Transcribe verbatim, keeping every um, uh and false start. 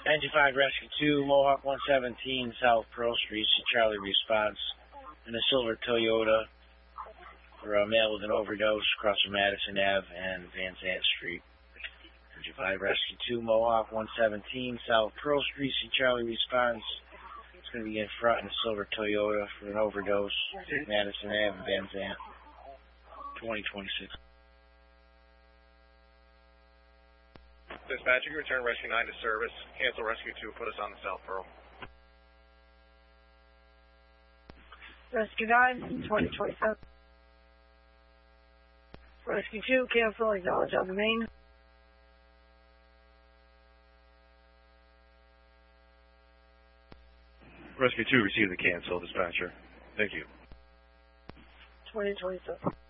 Engine five Rescue two, Mohawk one seventeen, South Pearl Street, Charlie response in a silver Toyota for a male with an overdose across from Madison Avenue and Van Zant Street. Engine five Rescue two, Mohawk one seventeen, South Pearl Street, Charlie response. It's going to be in front in a silver Toyota for an overdose, Madison Avenue, Van Zant, twenty twenty-six. Dispatch, you can return Rescue nine to service. Cancel Rescue two, put us on the South Pearl. Rescue nine, twenty twenty-seven. Rescue two, cancel, acknowledge on the main. Rescue two, receive the cancel, dispatcher. Thank you. twenty twenty-seven.